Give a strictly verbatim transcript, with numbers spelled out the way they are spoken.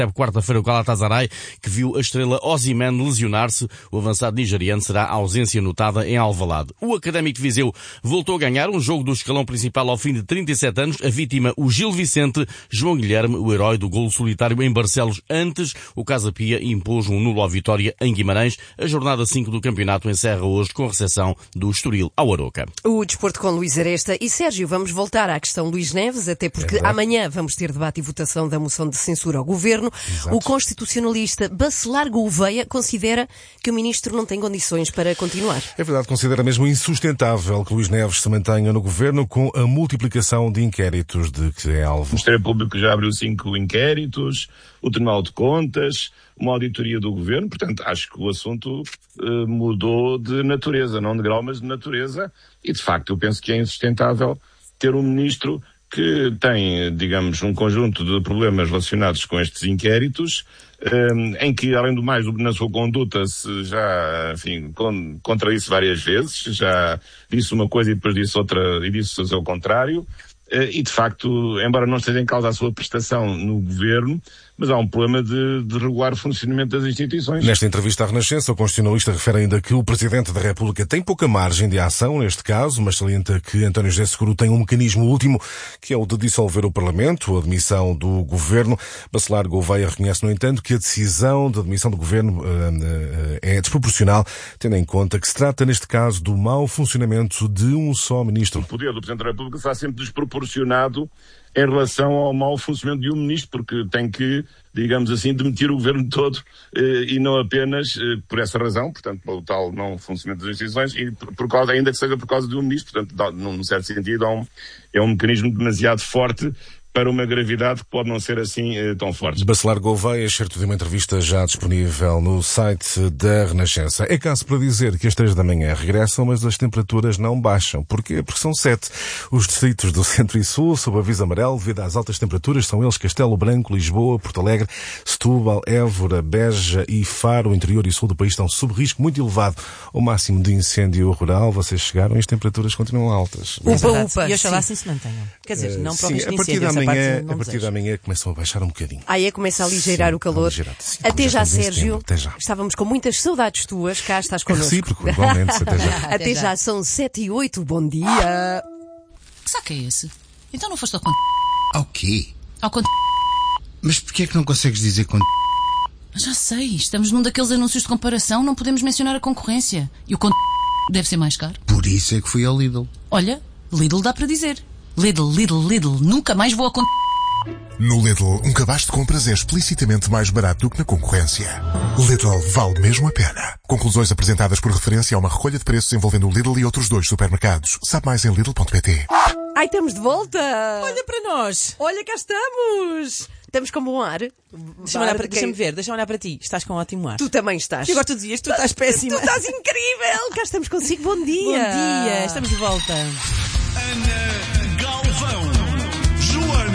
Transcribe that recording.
quarta-feira o Galatasaray, que viu a estrela Osimhen lesionar-se. O avançado nigeriano será a ausência notada em Alvalade. O Académico de Viseu voltou a ganhar um jogo do escalão principal ao fim de trinta e sete anos. A vítima, o Gil Vicente. João Guilherme, o herói do golo solitário em Barcelos. Antes, o Casa Pia impôs um nulo à Vitória em Guimarães. A jornada cinco do campeonato encerra hoje com recepção do Estoril ao Aroca. O desporto com Luís Aresta e Sérgio. Vamos voltar à questão Luís Neves, até porque é amanhã vamos ter debate e votação da moção de censura ao Governo. Exato. O constitucionalista Bacelar Gouveia considera que o ministro não tem condições para continuar. É verdade, considera mesmo insustentável que Luís Neves se mantenha no Governo com a multiplicação de inquéritos de que é alvo. O Ministério Público já abriu cinco inquéritos, o Tribunal de Contas, uma auditoria do Governo, portanto acho que o assunto uh, mudou de natureza, não de grau, mas de natureza, e de facto eu penso que é insustentável ter um ministro que tem, digamos, um conjunto de problemas relacionados com estes inquéritos, um, em que, além do mais, na sua conduta se já, enfim, con- contradisse várias vezes, já disse uma coisa e depois disse outra, e disse o contrário, uh, e de facto, embora não esteja em causa a sua prestação no Governo, mas há um problema de, de regular o funcionamento das instituições. Nesta entrevista à Renascença, o constitucionalista refere ainda que o Presidente da República tem pouca margem de ação neste caso, mas salienta que António José Seguro tem um mecanismo último, que é o de dissolver o Parlamento, a admissão do Governo. Bacelar Gouveia reconhece, no entanto, que a decisão de admissão do Governo uh, uh, é desproporcional, tendo em conta que se trata, neste caso, do mau funcionamento de um só ministro. O poder do Presidente da República está sempre desproporcionado em relação ao mau funcionamento de um ministro, porque tem que, digamos assim, demitir o governo todo eh, e não apenas eh, por essa razão, portanto, pelo tal não funcionamento das instituições, e por, por causa, ainda que seja por causa de um ministro, portanto, dá, num certo sentido, é um, é um mecanismo demasiado forte para uma gravidade que pode não ser assim eh, tão forte. Bacelar Gouveia, excerto de uma entrevista já disponível no site da Renascença. É caso para dizer que as três da manhã regressam, mas as temperaturas não baixam. Porquê? Porque são sete. Os distritos do Centro e Sul, sob aviso amarelo, devido às altas temperaturas, são eles Castelo Branco, Lisboa, Porto Alegre, Setúbal, Évora, Beja e Faro. O interior e sul do país estão sob risco muito elevado ao máximo de incêndio rural. Vocês chegaram e as temperaturas continuam altas. Upa, upa. E oxalá assim se mantenham. Quer dizer, não para o risco de incêndio. Amanhã, a partir de amanhã começam a baixar um bocadinho. Aí é, começa a aligeirar sim, o calor. Aligeirar, sim, até já, Sérgio. Até já. Estávamos com muitas saudades tuas. Cá estás connosco. É recíproco, igualmente. Até já. Até, até já. já. São sete e oito. Bom dia. Que saco é esse? Então não foste ao conto. Ao quê? Ao conto. Mas porquê é que não consegues dizer conto? Já sei. Estamos num daqueles anúncios de comparação. Não podemos mencionar a concorrência. E o conto deve ser mais caro. Por isso é que fui ao Lidl. Olha, Lidl dá para dizer. Lidl, Lidl, Lidl, nunca mais vou a conta. No Lidl, um cabaz de compras é explicitamente mais barato do que na concorrência. Lidl vale mesmo a pena. Conclusões apresentadas por referência a uma recolha de preços envolvendo o Lidl e outros dois supermercados. Sabe mais em lidl ponto pt. Ai, estamos de volta! Olha para nós! Olha, cá estamos! Estamos com bom ar. Deixa-me, olhar para, deixa-me ver, deixa-me olhar para ti. Estás com ótimo ar. Tu também estás. E agora tu dizias, tu tá, estás péssima. Tu estás incrível! Cá estamos consigo. Bom dia! Bom dia! Estamos de volta.